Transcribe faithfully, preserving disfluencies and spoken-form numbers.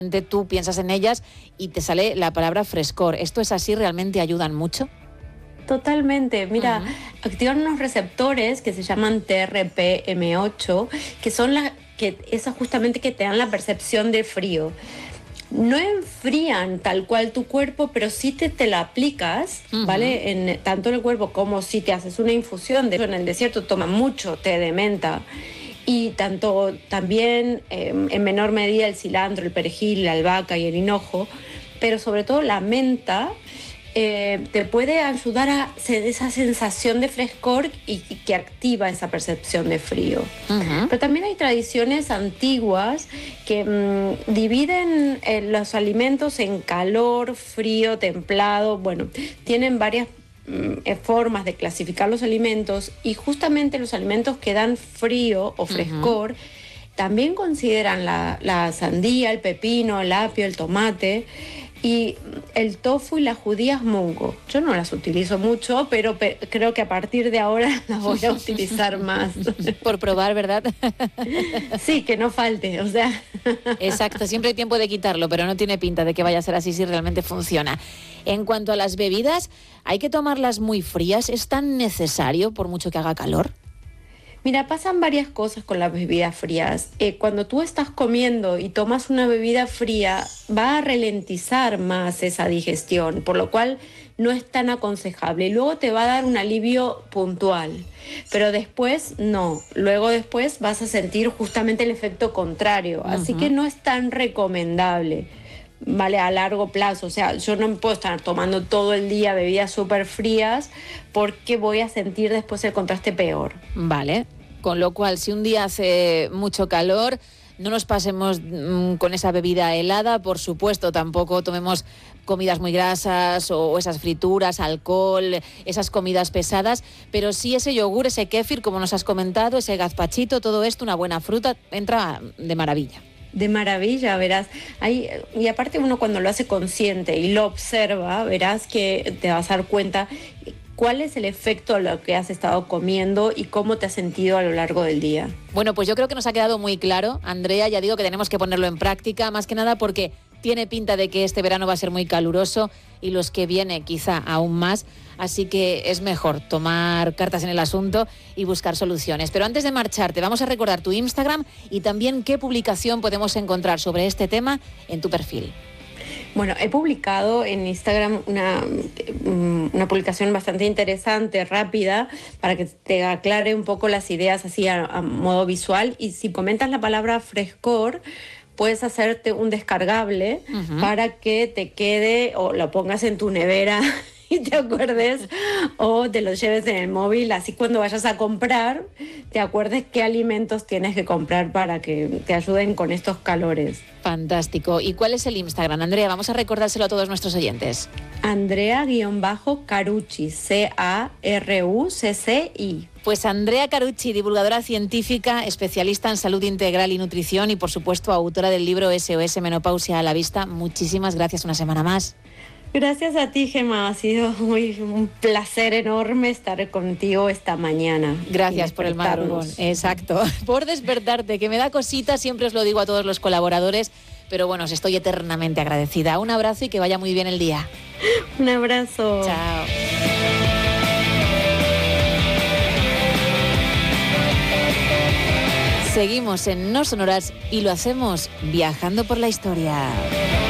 tú piensas en ellas y te sale la palabra frescor. ¿Esto es así? ¿Realmente ayudan mucho? Totalmente. Mira, uh-huh. activan unos receptores que se llaman T R P M ocho, que son las que esas justamente que te dan la percepción de frío. No enfrían tal cual tu cuerpo, pero sí te, te la aplicas, uh-huh. ¿vale? En, tanto en el cuerpo como si te haces una infusión. De hecho, en el desierto toman mucho té de menta. Y tanto también eh, en menor medida el cilantro, el perejil, la albahaca y el hinojo, pero sobre todo la menta eh, te puede ayudar a esa sensación de frescor y, y que activa esa percepción de frío. Uh-huh. Pero también hay tradiciones antiguas que mmm, dividen eh, los alimentos en calor, frío, templado. Bueno, tienen varias formas de clasificar los alimentos, y justamente los alimentos que dan frío o frescor uh-huh. también consideran la, la sandía, el pepino, el apio, el tomate y el tofu y las judías mungo. Yo no las utilizo mucho, pero pe- creo que a partir de ahora las voy a utilizar más. Por probar, ¿verdad? Sí, que no falte, o sea. Exacto, siempre hay tiempo de quitarlo, pero no tiene pinta de que vaya a ser así si realmente funciona. En cuanto a las bebidas, ¿hay que tomarlas muy frías? ¿Es tan necesario por mucho que haga calor? Mira, pasan varias cosas con las bebidas frías. Eh, cuando tú estás comiendo y tomas una bebida fría, va a ralentizar más esa digestión, por lo cual no es tan aconsejable. Y luego te va a dar un alivio puntual, pero después no. Luego después vas a sentir justamente el efecto contrario. Uh-huh. Así que no es tan recomendable, ¿vale? A largo plazo. O sea, yo no me puedo estar tomando todo el día bebidas súper frías porque voy a sentir después el contraste peor. Vale, con lo cual si un día hace mucho calor, no nos pasemos mmm, con esa bebida helada. Por supuesto, tampoco tomemos comidas muy grasas o, o esas frituras, alcohol, esas comidas pesadas, pero sí ese yogur, ese kéfir, como nos has comentado, ese gazpachito, todo esto, una buena fruta, entra de maravilla. De maravilla, verás. Hay, y aparte uno cuando lo hace consciente y lo observa, verás que te vas a dar cuenta cuál es el efecto de lo que has estado comiendo y cómo te has sentido a lo largo del día. Bueno, pues yo creo que nos ha quedado muy claro, Andrea. Ya digo que tenemos que ponerlo en práctica, más que nada porque tiene pinta de que este verano va a ser muy caluroso y los que viene quizá aún más. Así que es mejor tomar cartas en el asunto y buscar soluciones. Pero antes de marcharte, vamos a recordar tu Instagram y también qué publicación podemos encontrar sobre este tema en tu perfil. Bueno, he publicado en Instagram una, una publicación bastante interesante, rápida, para que te aclare un poco las ideas así a, a modo visual. Y si comentas la palabra frescor, puedes hacerte un descargable uh-huh. para que te quede o lo pongas en tu nevera y te acuerdes, o te lo lleves en el móvil, así cuando vayas a comprar te acuerdes qué alimentos tienes que comprar para que te ayuden con estos calores. Fantástico. ¿Y cuál es el Instagram, Andrea? Vamos a recordárselo a todos nuestros oyentes. Andrea-Carucci, C A R U C C I. Pues Andrea Carucci, divulgadora científica, especialista en salud integral y nutrición y, por supuesto, autora del libro S O S Menopausia a la Vista. Muchísimas gracias una semana más. Gracias a ti, Gemma. Ha sido muy, un placer enorme estar contigo esta mañana. Gracias por el madrugón. Exacto. Por despertarte, que me da cosita, siempre os lo digo a todos los colaboradores, pero bueno, os estoy eternamente agradecida. Un abrazo y que vaya muy bien el día. Un abrazo. Chao. Seguimos en No Sonoras y lo hacemos viajando por la historia.